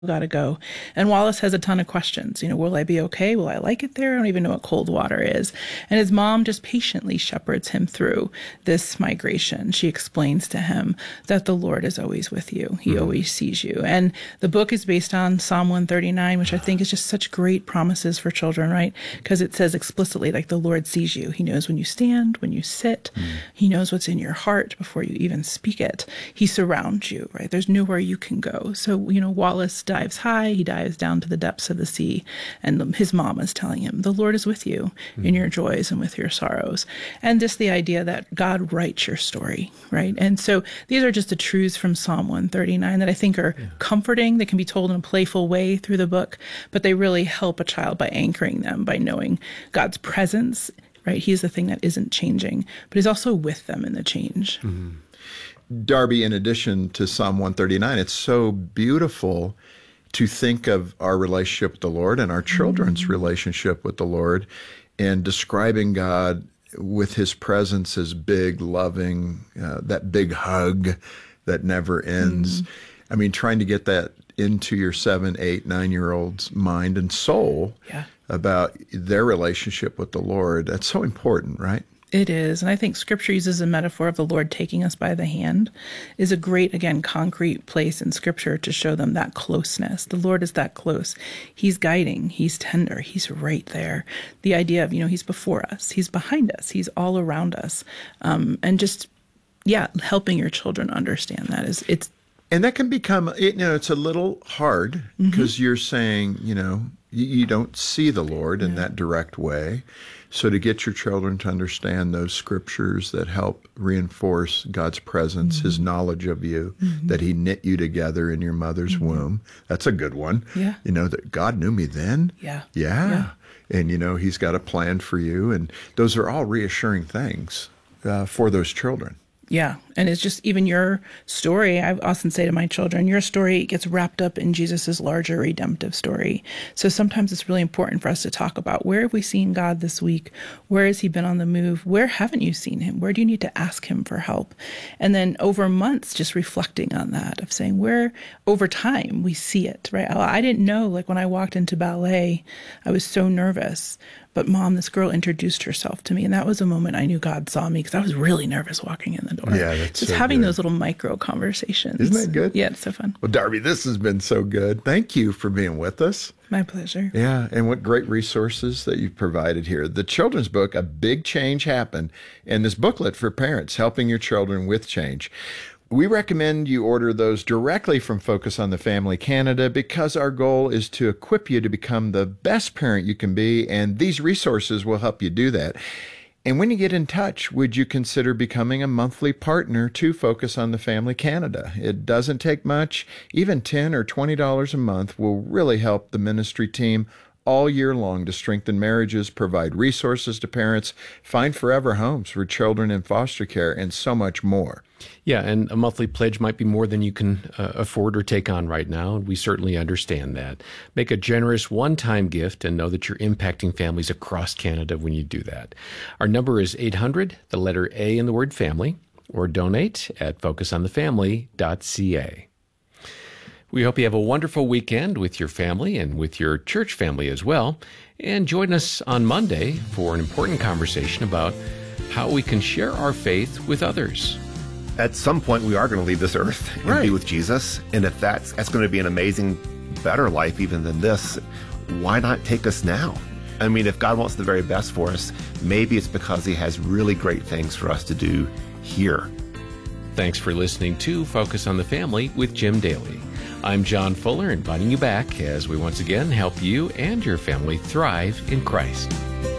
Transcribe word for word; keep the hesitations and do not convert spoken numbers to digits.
got to go. And Wallace has a ton of questions. You know, will I be okay? Will I like it there? I don't even know what cold water is. And his mom just patiently shepherds him through this migration. She explains to him that the Lord is always with you. He mm-hmm. always sees you. And the book is based on Psalm one thirty-nine, which I think is just such great promises for children, right? Because it says explicitly, like, the Lord sees you. He knows when you stand, when you sit. Mm-hmm. He knows what's in your heart before you even speak it. He surrounds you, right? There's nowhere you can go. So, you know, Wallace dives high, he dives down to the depths of the sea, and his mom is telling him, the Lord is with you mm-hmm. in your joys and with your sorrows. And just the idea that God writes your story, right? And so these are just the truths from Psalm one thirty-nine that I think are yeah. comforting. They can be told in a playful way through the book, but they really help a child by anchoring them, by knowing God's presence, right? He's the thing that isn't changing, but he's also with them in the change. Mm-hmm. Darby, in addition to Psalm one thirty-nine, it's so beautiful to think of our relationship with the Lord and our children's mm-hmm. relationship with the Lord, and describing God with his presence as big, loving, uh, that big hug that never ends. Mm-hmm. I mean, trying to get that into your seven, eight, nine-year-old's mind and soul yeah. about their relationship with the Lord. That's so important, right? It is. And I think Scripture uses a metaphor of the Lord taking us by the hand is a great, again, concrete place in Scripture to show them that closeness. The Lord is that close. He's guiding. He's tender. He's right there. The idea of, you know, he's before us. He's behind us. He's all around us. Um, and just, yeah, helping your children understand that is, it's. And that can become, you know, it's a little hard because mm-hmm. you're saying, you know, you, you don't see the Lord in yeah. that direct way. So to get your children to understand those scriptures that help reinforce God's presence, mm-hmm. his knowledge of you, mm-hmm. that he knit you together in your mother's mm-hmm. womb. That's a good one. Yeah. You know, that God knew me then. Yeah. Yeah. yeah. And, you know, he's got a plan for you. And those are all reassuring things uh, for those children. Yeah. And it's just even your story. I often say to my children, your story gets wrapped up in Jesus's larger redemptive story. So sometimes it's really important for us to talk about, where have we seen God this week? Where has he been on the move? Where haven't you seen him? Where do you need to ask him for help? And then over months, just reflecting on that, of saying where over time we see it, right? I didn't know, like when I walked into ballet, I was so nervous. But Mom, this girl introduced herself to me, and that was a moment I knew God saw me, because I was really nervous walking in the door. Yeah, that's Just so having good. Those little micro conversations. Isn't that good? Yeah, it's so fun. Well, Darby, this has been so good. Thank you for being with us. My pleasure. Yeah, and what great resources that you've provided here. The children's book, A Big Change Happened, and this booklet for parents, Helping Your Children with Change. We recommend you order those directly from Focus on the Family Canada, because our goal is to equip you to become the best parent you can be, and these resources will help you do that. And when you get in touch, would you consider becoming a monthly partner to Focus on the Family Canada? It doesn't take much. Even ten dollars or twenty dollars a month will really help the ministry team all year long to strengthen marriages, provide resources to parents, find forever homes for children in foster care, and so much more. Yeah, and a monthly pledge might be more than you can uh, afford or take on right now, and we certainly understand that. Make a generous one-time gift and know that you're impacting families across Canada when you do that. Our number is eight hundred, the letter A in the word family, or donate at focus on the family dot c a. We hope you have a wonderful weekend with your family and with your church family as well. And join us on Monday for an important conversation about how we can share our faith with others. At some point, we are going to leave this earth and right. be with Jesus. And if that's, that's going to be an amazing, better life even than this, why not take us now? I mean, if God wants the very best for us, maybe it's because he has really great things for us to do here. Thanks for listening to Focus on the Family with Jim Daly. I'm John Fuller, inviting you back as we once again help you and your family thrive in Christ.